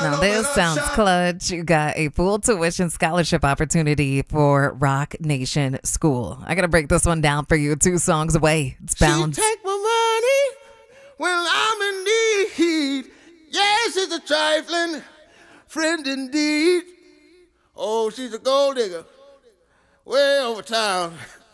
Now, this sounds clutch. You got a full tuition scholarship opportunity for Rock Nation School. I got to break this one down for you. 2 songs away. It's Bounce. She take my money when I'm in need. Yes, she's a trifling friend indeed. Oh, she's a gold digger way over town.